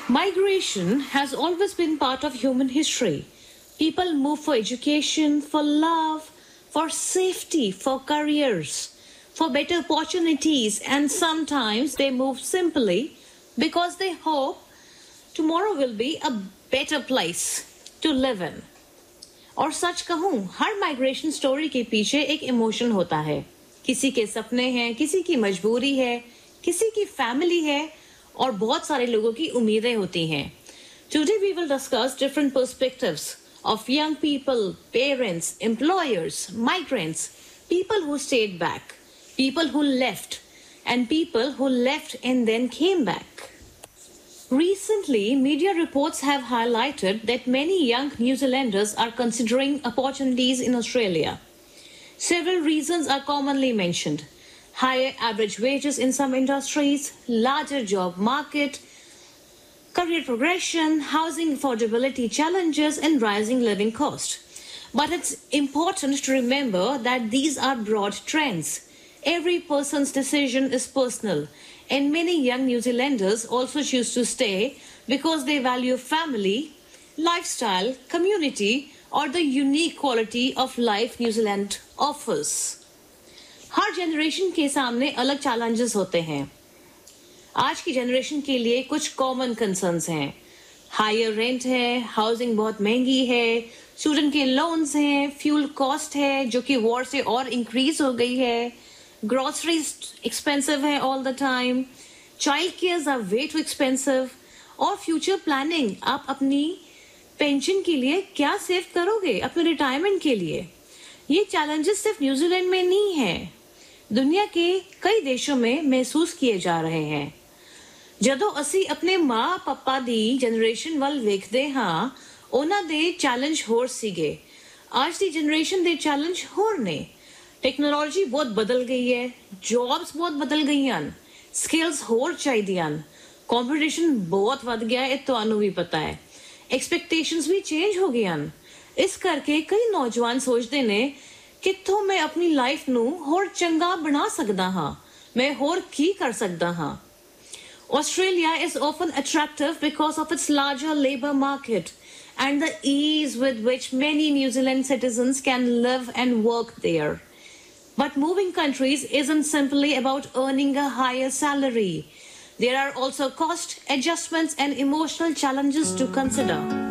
Migration has always been part of human history. People move for education, for love, for safety, for careers, for better opportunities, and sometimes they move simply because they hope tomorrow will be a better place to live in. और सच कहूं, हर migration story के पीछे एक emotion होता है. किसी के सपने हैं, किसी की मजबूरी है, किसी की फैमिली है और बहुत सारे लोगों की उम्मीदें होती हैं. Today we will discuss different perspectives of young people, parents, employers, migrants, people who stayed back, people who left, and people who left and then came back. Recently, media reports have highlighted that many young New Zealanders are considering opportunities in Australia. Several reasons are commonly mentioned: higher average wages in some industries, larger job market, career progression, housing affordability challenges, and rising living cost. But it's important to remember that these are broad trends. Every person's decision is personal, and many young New Zealanders also choose to stay because they value family, lifestyle, community, or the unique quality of life New Zealand offers. Her generation के सामने अलग challenges होते हैं. आज की generation के लिए कुछ कॉमन कंसर्न्स हैं. हायर रेंट है, हाउसिंग बहुत महंगी है, स्टूडेंट के लोन्स हैं, फ्यूल कॉस्ट है जो कि वॉर से और इंक्रीज हो गई है, ग्रोसरीज एक्सपेंसिव है all the time, child cares are way too expensive, और फ्यूचर प्लानिंग, आप अपनी पेंशन के लिए क्या सेव करोगे अपने रिटायरमेंट के लिए. ये चैलेंजेस सिर्फ न्यूजीलैंड में नहीं है, दुनिया के कई देशों में महसूस किए जा रहे हैं. ਜਦੋਂ ਅਸੀਂ ਆਪਣੇ ਮਾਂ ਪਾਪਾ ਦੀ ਜਨਰੇਸ਼ਨ ਵੱਲ ਵੇਖਦੇ ਹਾਂ, ਉਹਨਾਂ ਦੇ ਚੈਲੰਜ ਹੋਰ ਸੀਗੇ. ਅੱਜ ਦੀ ਜਨਰੇਸ਼ਨ ਦੇ ਚੈਲੰਜ ਹੋਰ ਨੇ. ਟੈਕਨੋਲੋਜੀ ਬਹੁਤ ਬਦਲ ਗਈ ਹੈ, ਜੌਬਸ ਬਹੁਤ ਬਦਲ ਗਈਆਂ, ਸਕਿੱਲਸ ਹੋਰ ਚਾਹੀਦੀਆਂ, ਕੰਪੀਟੀਸ਼ਨ ਬਹੁਤ ਵੱਧ ਗਿਆ, ਇਹ ਤੁਹਾਨੂੰ ਵੀ ਪਤਾ ਹੈ. ਐਕਸਪੈਕਟੇਸ਼ਨਸ ਵੀ ਚੇਂਜ ਹੋ ਗਈਆਂ. ਇਸ ਕਰਕੇ ਕਈ ਨੌਜਵਾਨ ਸੋਚਦੇ ਨੇ ਕਿੱਥੋਂ ਮੈਂ ਆਪਣੀ ਲਾਈਫ ਨੂੰ ਹੋਰ ਚੰਗਾ ਬਣਾ ਸਕਦਾ ਹਾਂ, ਮੈਂ ਹੋਰ ਕੀ ਕਰ ਸਕਦਾ ਹਾਂ. Australia is often attractive because of its larger labor market and the ease with which many New Zealand citizens can live and work there. But moving countries isn't simply about earning a higher salary. There are also cost adjustments and emotional challenges to consider.